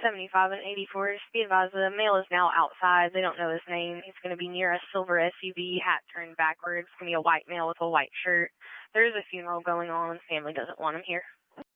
75 and 84. Just be advised, the male is now outside. They don't know his name. He's going to be near a silver SUV, hat turned backwards. It's going to be a white male with a white shirt. There is a funeral going on. Family doesn't want him here.